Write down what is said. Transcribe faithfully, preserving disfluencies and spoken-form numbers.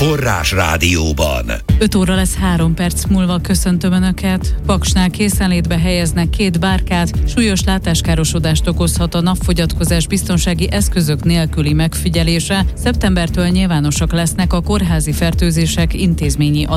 Forrás Rádióban. öt óra lesz három perc múlva, köszöntöm Önöket. Paksnál készenlétbe helyeznek két bárkát, súlyos látáskárosodást okozhat a napfogyatkozás biztonsági eszközök nélküli megfigyelése. Szeptembertől nyilvánosak lesznek a kórházi fertőzések intézményi